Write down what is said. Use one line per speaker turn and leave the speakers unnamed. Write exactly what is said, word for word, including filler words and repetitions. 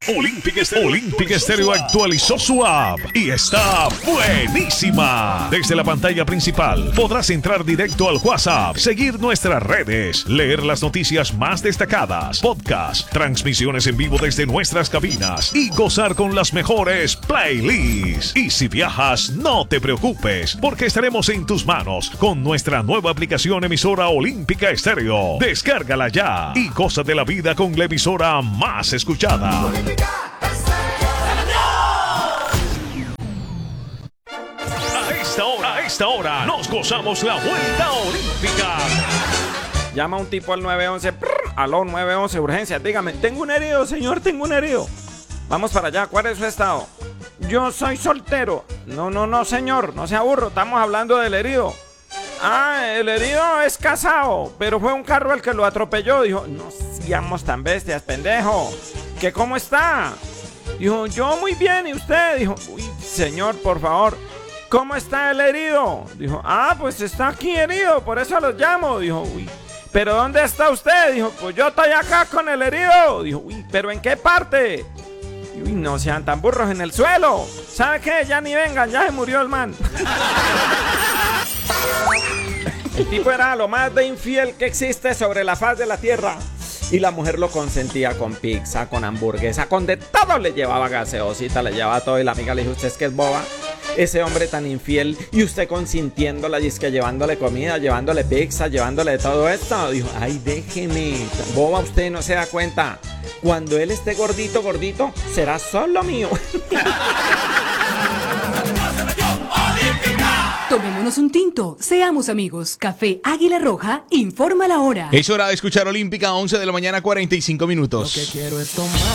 Olympic Stereo, Olympic Stereo actualizó su app y está buenísima. Desde la pantalla principal podrás entrar directo al WhatsApp, seguir nuestras redes, leer las noticias más destacadas, podcasts, transmisiones en vivo desde nuestras cabinas y gozar con las mejores playlists. Y si viajas, no te preocupes, porque estaremos en tus manos con nuestra nueva aplicación emisora Olímpica Estéreo. Descárgala ya y goza de la vida con la emisora más escuchada. A esta hora, a esta hora, nos gozamos la vuelta olímpica.
Llama un tipo al nueve once. Aló, nueve once, urgencia. Dígame, tengo un herido, señor, tengo un herido. Vamos para allá, ¿cuál es su estado? Yo soy soltero. No, no, no, señor, no se aburro, estamos hablando del herido. Ah, el herido es casado, pero fue un carro el que lo atropelló. Dijo, no seamos tan bestias, pendejo. ¿Qué cómo está? Dijo, yo muy bien, ¿y usted? Dijo, uy, señor, por favor, ¿cómo está el herido? Dijo, ah, pues está aquí herido, por eso lo llamo. Dijo, uy, ¿pero dónde está usted? Dijo, pues yo estoy acá con el herido. Dijo, uy, ¿pero en qué parte? Uy, no sean tan burros, en el suelo. ¿Sabe qué? Ya ni vengan, ya se murió el man. El tipo era lo más de infiel que existe sobre la faz de la tierra. Y la mujer lo consentía con pizza, con hamburguesa, con de todo. Le llevaba gaseosita, le llevaba todo. Y la amiga le dijo, ¿usted es que es boba? Ese hombre tan infiel y usted consintiéndola y es que llevándole comida, llevándole pizza, llevándole todo esto. Dijo, ay, déjeme, boba, usted no se da cuenta. Cuando él esté gordito, gordito, será solo mío.
Tomémonos un tinto, seamos amigos. Café Águila Roja informa la hora.
Es hora de escuchar Olímpica, once de la mañana, cuarenta y cinco minutos.
Lo que quiero es tomar.